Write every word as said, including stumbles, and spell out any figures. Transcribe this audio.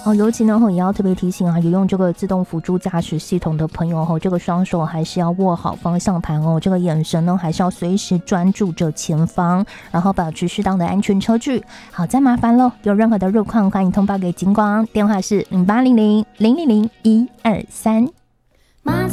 好，尤其呢也要特别提醒啊，有用这个自动辅助驾驶系统的朋友哦，这个双手还是要握好方向盘哦，这个眼神呢还是要随时专注着前方，然后保持适当的安全车距。好，再麻烦喽，有任何的路况欢迎通报给警广，电话是零八零零零零零一二三。